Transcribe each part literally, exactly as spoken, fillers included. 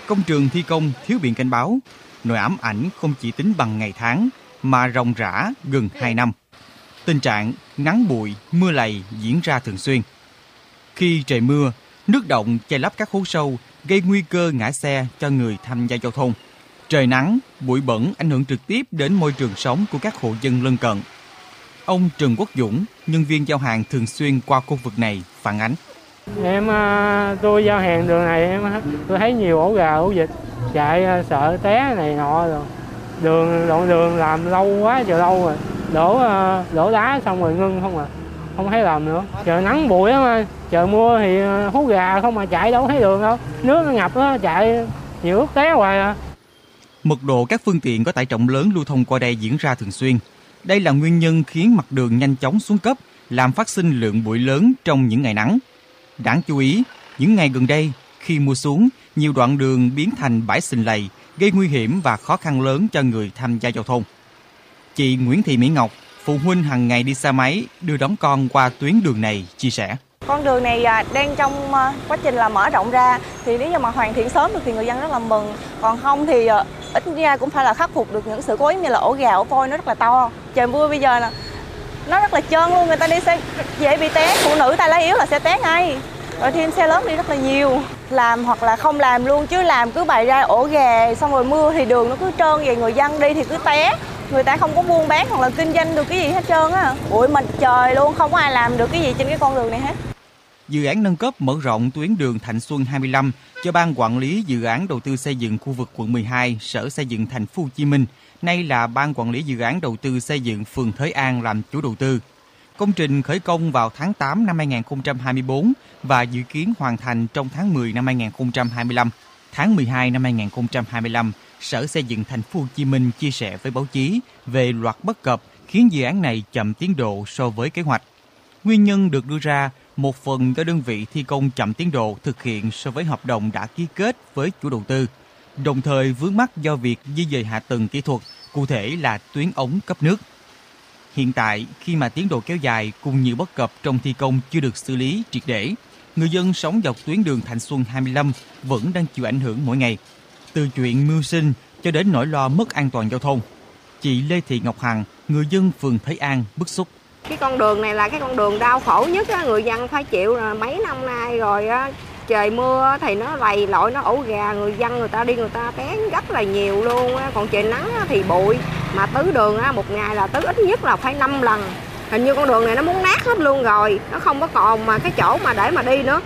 Công trường thi công thiếu biển cảnh báo, nỗi ám ảnh không chỉ tính bằng ngày tháng mà ròng rã gần hai năm. Tình trạng nắng bụi, mưa lầy diễn ra thường xuyên. Khi trời mưa, nước động che lấp các hố sâu gây nguy cơ ngã xe cho người tham gia giao thông. Trời nắng, bụi bẩn ảnh hưởng trực tiếp đến môi trường sống của các hộ dân lân cận. Ông Trần Quốc Dũng, nhân viên giao hàng thường xuyên qua khu vực này phản ánh. Em tôi giao hàng đường này em tôi thấy nhiều ổ gà ổ vịt chạy sợ té này nọ rồi. Đường đoạn đường làm lâu quá chờ lâu rồi. Đổ đổ đá xong rồi ngưng không à. Không thấy làm nữa. Trời nắng bụi á mà, trời mưa thì hú gà không mà chạy đâu thấy đường đâu. Nước nó ngập á chạy nhiều lúc té hoài à. Mật độ các phương tiện có tải trọng lớn lưu thông qua đây diễn ra thường xuyên. Đây là nguyên nhân khiến mặt đường nhanh chóng xuống cấp, làm phát sinh lượng bụi lớn trong những ngày nắng. Đáng chú ý, những ngày gần đây, khi mưa xuống, nhiều đoạn đường biến thành bãi sình lầy, gây nguy hiểm và khó khăn lớn cho người tham gia giao thông. Chị Nguyễn Thị Mỹ Ngọc, phụ huynh hàng ngày đi xe máy đưa đón con qua tuyến đường này, chia sẻ. Con đường này đang trong quá trình là mở rộng ra, thì nếu như mà hoàn thiện sớm được thì người dân rất là mừng. Còn không thì ít ra cũng phải là khắc phục được những sự cố như là ổ gà, ổ voi nó rất là to. Trời mưa bây giờ là nó rất là trơn luôn, người ta đi xe dễ bị té, phụ nữ tay lái yếu là sẽ té ngay. Rồi thêm xe lớn đi rất là nhiều. Làm hoặc là không làm luôn, chứ làm cứ bày ra ổ gà xong rồi mưa thì đường nó cứ trơn vậy, người dân đi thì cứ té. Người ta không có buôn bán hoặc là kinh doanh được cái gì hết trơn á. Bụi mịt trời luôn, không có ai làm được cái gì trên cái con đường này hết. Dự án nâng cấp mở rộng tuyến đường Thạnh Xuân hai mươi lăm cho Ban Quản lý Dự án Đầu tư xây dựng khu vực quận mười hai, Sở Xây dựng Thành phố Hồ Chí Minh, nay là Ban Quản lý Dự án Đầu tư xây dựng phường Thới An làm chủ đầu tư. Công trình khởi công vào tháng tám năm hai nghìn không trăm hai mươi tư và dự kiến hoàn thành trong tháng mười năm hai nghìn không trăm hai mươi lăm. Tháng mười hai năm hai nghìn không trăm hai mươi lăm, Sở Xây dựng Thành phố Hồ Chí Minh chia sẻ với báo chí về loạt bất cập khiến dự án này chậm tiến độ so với kế hoạch. Nguyên nhân được đưa ra một phần do đơn vị thi công chậm tiến độ thực hiện so với hợp đồng đã ký kết với chủ đầu tư, đồng thời vướng mắc do việc di dời hạ tầng kỹ thuật, cụ thể là tuyến ống cấp nước. Hiện tại, khi mà tiến độ kéo dài cùng nhiều bất cập trong thi công chưa được xử lý triệt để, người dân sống dọc tuyến đường Thạnh Xuân hai mươi lăm vẫn đang chịu ảnh hưởng mỗi ngày. Từ chuyện mưu sinh cho đến nỗi lo mất an toàn giao thông. Chị Lê Thị Ngọc Hằng, người dân phường Thới An bức xúc. Cái con đường này là cái con đường đau khổ nhất á, người dân phải chịu là mấy năm nay rồi á. Trời mưa thì nó lầy lội, nó ổ gà, người dân người ta đi người ta té rất là nhiều luôn á. Còn trời nắng thì bụi, mà tứ đường á, một ngày là tứ ít nhất là phải năm lần. Hình như con đường này nó muốn nát hết luôn rồi, nó không có còn mà cái chỗ mà để mà đi nữa.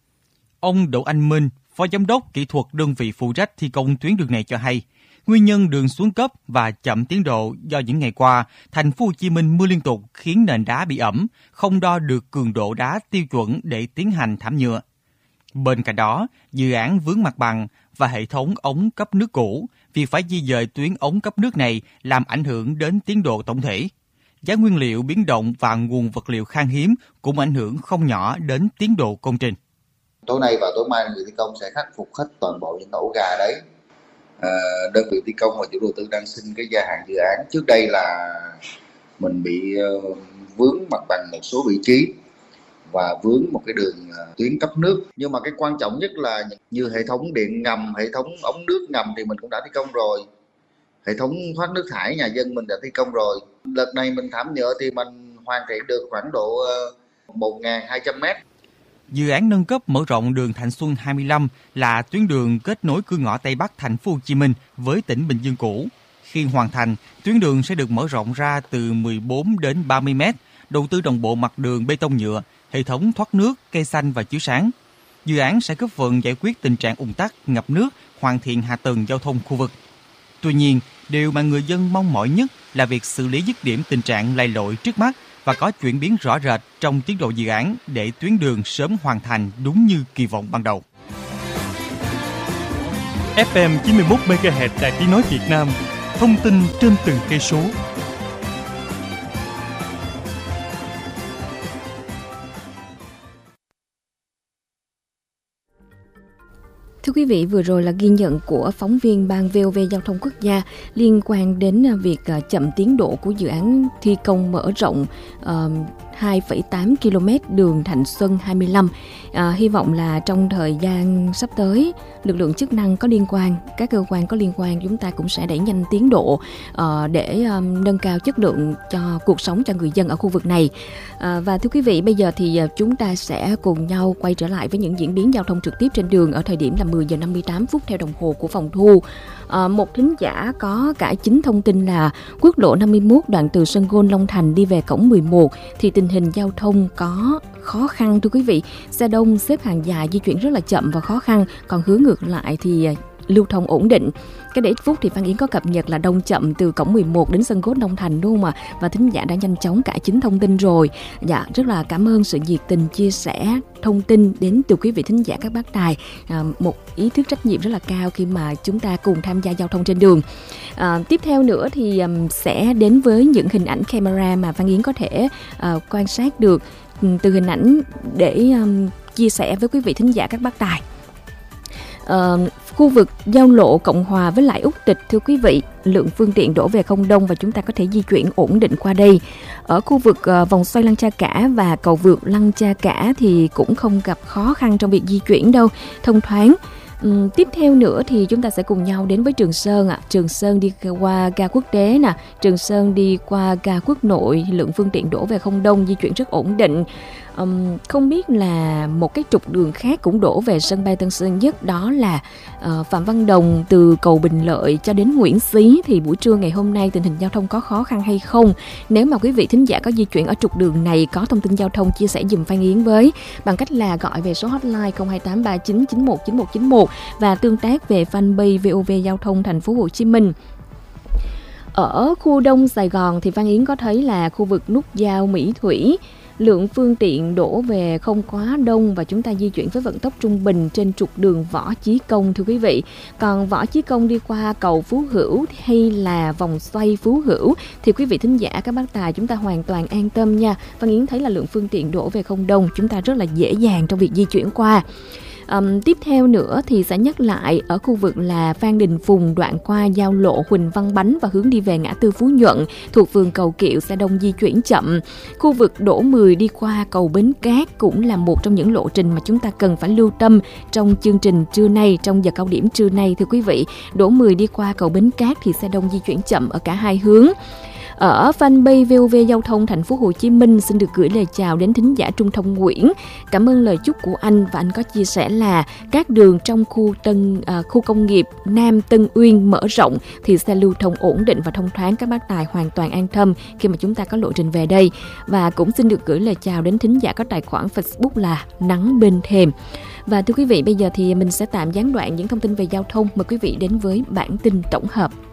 Ông Đỗ Anh Minh, Phó Giám đốc Kỹ thuật đơn vị phụ trách thi công tuyến đường này cho hay, nguyên nhân đường xuống cấp và chậm tiến độ do những ngày qua, Thành phố Hồ Chí Minh mưa liên tục khiến nền đá bị ẩm, không đo được cường độ đá tiêu chuẩn để tiến hành thảm nhựa. Bên cạnh đó, dự án vướng mặt bằng và hệ thống ống cấp nước cũ, việc phải di dời tuyến ống cấp nước này làm ảnh hưởng đến tiến độ tổng thể. Giá nguyên liệu biến động và nguồn vật liệu khan hiếm cũng ảnh hưởng không nhỏ đến tiến độ công trình. Tối nay và tối mai người thi công sẽ khắc phục hết toàn bộ những ổ gà đấy. À, đơn vị thi công và chủ đầu tư đang xin cái gia hạn dự án. Trước đây là mình bị uh, vướng mặt bằng một số vị trí và vướng một cái đường uh, tuyến cấp nước. Nhưng mà cái quan trọng nhất là như hệ thống điện ngầm, hệ thống ống nước ngầm thì mình cũng đã thi công rồi. Hệ thống thoát nước thải nhà dân mình đã thi công rồi. Đợt này mình thảm nhựa thì mình hoàn thiện được khoảng độ uh, một nghìn hai trăm mét. Dự án nâng cấp mở rộng đường Thạnh Xuân hai mươi lăm là tuyến đường kết nối cửa ngõ Tây Bắc Thành phố Hồ Chí Minh với tỉnh Bình Dương cũ. Khi hoàn thành, tuyến đường sẽ được mở rộng ra từ mười bốn đến ba mươi mét, đầu tư đồng bộ mặt đường bê tông nhựa, hệ thống thoát nước, cây xanh và chiếu sáng. Dự án sẽ góp phần giải quyết tình trạng ùn tắc, ngập nước, hoàn thiện hạ tầng giao thông khu vực. Tuy nhiên, điều mà người dân mong mỏi nhất là việc xử lý dứt điểm tình trạng lầy lội trước mắt và có chuyển biến rõ rệt trong tiến độ dự án để tuyến đường sớm hoàn thành đúng như kỳ vọng ban đầu. ép em chín mươi mốt mê ga héc Đài Tiếng nói Việt Nam, thông tin trên từng cây số. Thưa quý vị, vừa rồi là ghi nhận của phóng viên Ban vê o vê Giao thông Quốc gia liên quan đến việc chậm tiến độ của dự án thi công mở rộng uh, hai phẩy tám ki lô mét đường Thạnh Xuân hai mươi lăm. À, hy vọng là trong thời gian sắp tới, lực lượng chức năng có liên quan, các cơ quan có liên quan, chúng ta cũng sẽ đẩy nhanh tiến độ uh, để um, nâng cao chất lượng cho cuộc sống cho người dân ở khu vực này. À, và thưa quý vị, bây giờ thì uh, chúng ta sẽ cùng nhau quay trở lại với những diễn biến giao thông trực tiếp trên đường ở thời điểm là mười giờ năm mươi tám phút theo đồng hồ của phòng thu. À, một thính giả có cả chín thông tin là quốc lộ năm mươi mốt đoạn từ sân golf Long Thành đi về cổng mười một thì tình hình giao thông có khó khăn thưa quý vị. Xe đông xếp hàng dài, di chuyển rất là chậm và khó khăn, còn hướng ngược lại thì lưu thông ổn định. Cái để ít phút thì Phan Yến có cập nhật là đông chậm từ cổng mười một đến sân golf Long Thành đúng không ạ? Và thính giả đã nhanh chóng cải chính thông tin rồi. Dạ, rất là cảm ơn sự nhiệt tình chia sẻ thông tin đến từ quý vị thính giả các bác tài. À, một ý thức trách nhiệm rất là cao khi mà chúng ta cùng tham gia giao thông trên đường. À, tiếp theo nữa thì um, sẽ đến với những hình ảnh camera mà Phan Yến có thể uh, quan sát được um, từ hình ảnh để um, chia sẻ với quý vị thính giả các bác tài. Uh, khu vực giao lộ Cộng Hòa với lại Úc Tịch thưa quý vị, lượng phương tiện đổ về không đông và chúng ta có thể di chuyển ổn định qua đây. Ở khu vực uh, vòng xoay Lăng Cha Cả và cầu vượt Lăng Cha Cả thì cũng không gặp khó khăn trong việc di chuyển đâu, thông thoáng. Uhm, tiếp theo nữa thì chúng ta sẽ cùng nhau đến với Trường Sơn ạ. À. Trường Sơn đi qua ga quốc tế nè, Trường Sơn đi qua ga quốc nội, lượng phương tiện đổ về không đông, di chuyển rất ổn định. Um, không biết là một cái trục đường khác cũng đổ về sân bay Tân Sơn Nhất, đó là uh, Phạm Văn Đồng từ cầu Bình Lợi cho đến Nguyễn Xí, thì buổi trưa ngày hôm nay tình hình giao thông có khó khăn hay không? Nếu mà quý vị thính giả có di chuyển ở trục đường này, có thông tin giao thông chia sẻ dùm Phan Yến với bằng cách là gọi về số hotline không hai tám ba chín chín một chín một chín một và tương tác về fanpage vê o vê Giao thông Thành phố Hồ Chí Minh. Ở khu Đông Sài Gòn thì Phan Yến có thấy là khu vực nút giao Mỹ Thủy, lượng phương tiện đổ về không quá đông và chúng ta di chuyển với vận tốc trung bình trên trục đường Võ Chí Công thưa quý vị. Còn Võ Chí Công đi qua cầu Phú Hữu hay là vòng xoay Phú Hữu thì quý vị thính giả các bác tài chúng ta hoàn toàn an tâm nha. Phan Yến thấy là lượng phương tiện đổ về không đông, chúng ta rất là dễ dàng trong việc di chuyển qua. Um, tiếp theo nữa thì sẽ nhắc lại ở khu vực là Phan Đình Phùng đoạn qua giao lộ Huỳnh Văn Bánh và hướng đi về ngã tư Phú Nhuận thuộc phường Cầu Kiệu, xe đông di chuyển chậm. Khu vực Đỗ mười đi qua cầu Bến Cát cũng là một trong những lộ trình mà chúng ta cần phải lưu tâm trong chương trình trưa nay, trong giờ cao điểm trưa nay thưa quý vị. Đỗ mười đi qua cầu Bến Cát thì xe đông di chuyển chậm ở cả hai hướng. Ở fanpage vê o vê Giao thông Thành phố Hồ Chí Minh xin được gửi lời chào đến thính giả Trung Thông Nguyễn. Cảm ơn lời chúc của anh, và anh có chia sẻ là các đường trong khu Tân à, khu công nghiệp Nam Tân Uyên mở rộng thì xe lưu thông ổn định và thông thoáng, các bác tài hoàn toàn an tâm khi mà chúng ta có lộ trình về đây. Và cũng xin được gửi lời chào đến thính giả có tài khoản Facebook là Nắng Bên Thềm. Và thưa quý vị, bây giờ thì mình sẽ tạm gián đoạn những thông tin về giao thông, mời quý vị đến với bản tin tổng hợp.